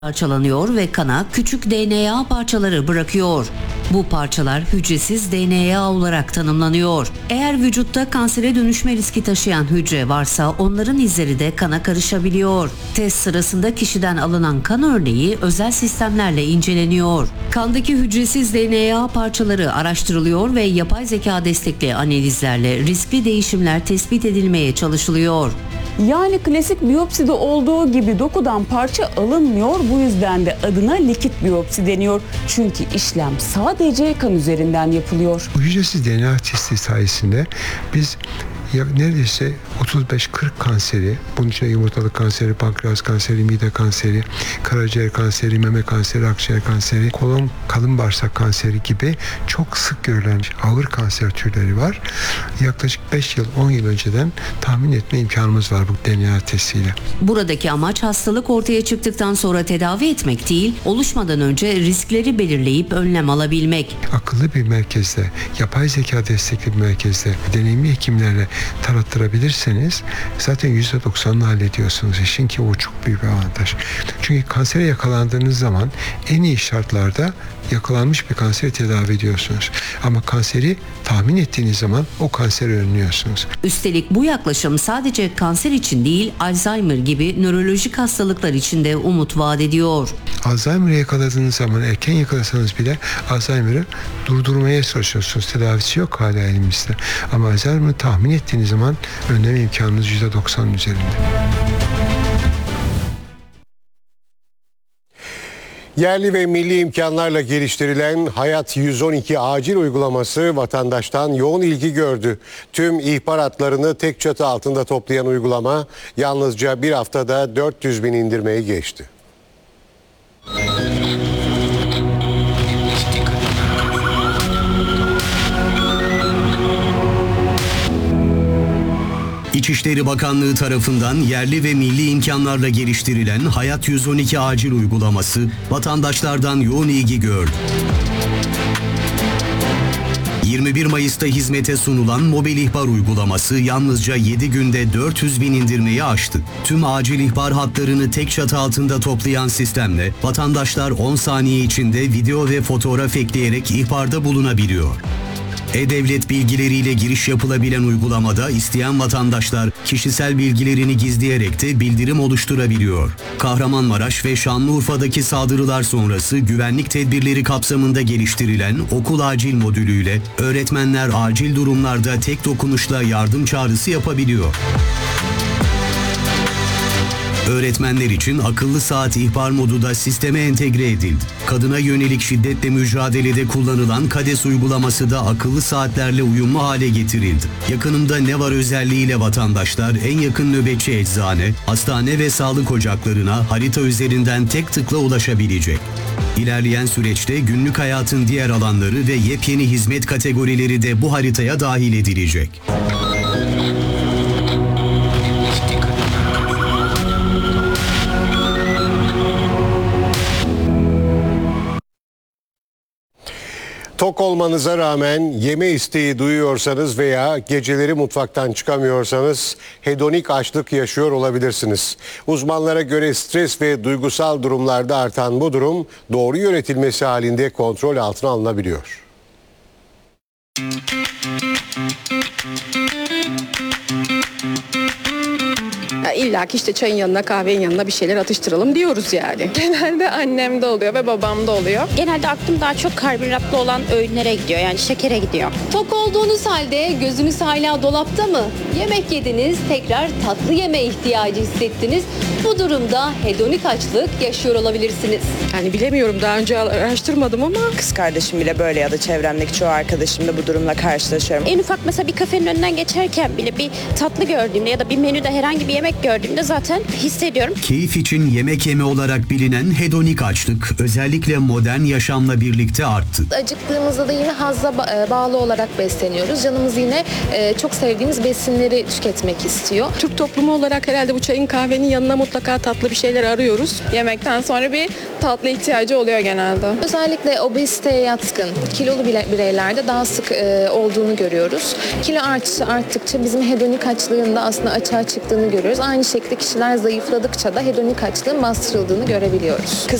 parçalanıyor ve kana küçük DNA parçaları bırakıyor. Bu parçalar hücresiz DNA olarak tanımlanıyor. Eğer vücutta kansere dönüşme riski taşıyan hücre varsa onların izleri de kana karışabiliyor. Test sırasında kişiden alınan kan örneği özel sistemlerle inceleniyor. Kandaki hücresiz DNA parçaları araştırılıyor ve yapay zeka destekli analizlerle riskli değişimler tespit edilmeye çalışılıyor. Yani klasik biyopside olduğu gibi dokudan parça alınmıyor. Bu yüzden de adına likit biyopsi deniyor. Çünkü işlem sadece kan üzerinden yapılıyor. Bu hücresiz DNA testi sayesinde biz neredeyse 35-40 kanseri, bunun içinde yumurtalık kanseri, pankreas kanseri, mide kanseri, karaciğer kanseri, meme kanseri, akciğer kanseri, kolon, kalın bağırsak kanseri gibi çok sık görülen ağır kanser türleri var. Yaklaşık 5 yıl, 10 yıl önceden tahmin etme imkanımız var bu DNA testiyle. Buradaki amaç hastalık ortaya çıktıktan sonra tedavi etmek değil, oluşmadan önce riskleri belirleyip önlem alabilmek. Akıllı bir merkezde, yapay zeka destekli bir merkezde, deneyimli hekimlerle tarattırabilirseniz zaten %90'ını hallediyorsunuz işin, ki o çok büyük bir avantaj. Çünkü kansere yakalandığınız zaman en iyi şartlarda yakalanmış bir kanseri tedavi ediyorsunuz. Ama kanseri tahmin ettiğiniz zaman o kanseri önlüyorsunuz. Üstelik bu yaklaşım sadece kanser için değil, Alzheimer gibi nörolojik hastalıklar için de umut vaat ediyor. Alzheimer'ı yakaladığınız zaman, erken yakalasanız bile Alzheimer'ı durdurmaya çalışıyorsunuz. Tedavisi yok hala elimizde. Ama Alzheimer'ı tahmin ettiğiniz zaman önleme imkanınız %90'ın üzerinde. Yerli ve milli imkanlarla geliştirilen Hayat 112 acil uygulaması vatandaştan yoğun ilgi gördü. Tüm ihbar hatlarını tek çatı altında toplayan uygulama yalnızca bir haftada 400.000 indirmeyi geçti. İçişleri Bakanlığı tarafından yerli ve milli imkanlarla geliştirilen Hayat 112 acil uygulaması vatandaşlardan yoğun ilgi gördü. 21 Mayıs'ta hizmete sunulan mobil ihbar uygulaması yalnızca 7 günde 400.000 indirmeyi aştı. Tüm acil ihbar hatlarını tek çatı altında toplayan sistemle vatandaşlar 10 saniye içinde video ve fotoğraf ekleyerek ihbarda bulunabiliyor. E-Devlet bilgileriyle giriş yapılabilen uygulamada isteyen vatandaşlar kişisel bilgilerini gizleyerek de bildirim oluşturabiliyor. Kahramanmaraş ve Şanlıurfa'daki saldırılar sonrası güvenlik tedbirleri kapsamında geliştirilen okul acil modülüyle öğretmenler acil durumlarda tek dokunuşla yardım çağrısı yapabiliyor. Öğretmenler için akıllı saat ihbar modu da sisteme entegre edildi. Kadına yönelik şiddetle mücadelede kullanılan KADES uygulaması da akıllı saatlerle uyumlu hale getirildi. Yakınımda ne var özelliğiyle vatandaşlar en yakın nöbetçi eczane, hastane ve sağlık ocaklarına harita üzerinden tek tıkla ulaşabilecek. İlerleyen süreçte günlük hayatın diğer alanları ve yepyeni hizmet kategorileri de bu haritaya dahil edilecek. Tok olmanıza rağmen yeme isteği duyuyorsanız veya geceleri mutfaktan çıkamıyorsanız hedonik açlık yaşıyor olabilirsiniz. Uzmanlara göre stres ve duygusal durumlarda artan bu durum doğru yönetilmesi halinde kontrol altına alınabiliyor. İlla ki işte çayın yanına, kahvenin yanına bir şeyler atıştıralım diyoruz yani. Genelde annemde oluyor ve babamda oluyor. Genelde aklım daha çok karbonhidratlı olan öğünlere gidiyor, yani şekere gidiyor. Tok olduğunuz halde gözünüz hala dolapta mı? Yemek yediniz, tekrar tatlı yeme ihtiyacı hissettiniz. Bu durumda hedonik açlık yaşıyor olabilirsiniz. Yani bilemiyorum, daha önce araştırmadım ama. Kız kardeşim bile böyle ya da çevremdeki çoğu arkadaşım da bu durumla karşılaşıyorum. En ufak mesela bir kafenin önünden geçerken bile bir tatlı gördüğümde ya da bir menüde herhangi bir yemek gördüğümde zaten hissediyorum. Keyif için yemek yeme olarak bilinen hedonik açlık özellikle modern yaşamla birlikte arttı. Acıktığımızda da yine hazza bağlı olarak besleniyoruz. Canımız yine çok sevdiğimiz besinleri tüketmek istiyor. Türk toplumu olarak herhalde bu çayın kahvenin yanına mutlaka tatlı bir şeyler arıyoruz. Yemekten sonra bir tatlı ihtiyacı oluyor genelde. Özellikle obeziteye yatkın kilolu bireylerde daha sık olduğunu görüyoruz. Kilo artışı arttıkça bizim hedonik açlığın da aslında açığa çıktığını görüyoruz. Aynı şekilde kişiler zayıfladıkça da hedonik açlığın bastırıldığını görebiliyoruz.